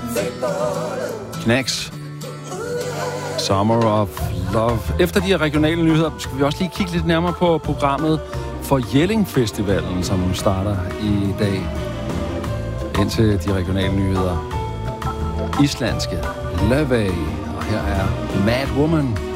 Knacks. Summer of Love. Efter de her regionale nyheder skal vi også lige kigge lidt nærmere på programmet for Jelling Festivalen, som starter i dag. Indtil de regionale nyheder. Islandske Løvey. Og her er Mad Woman.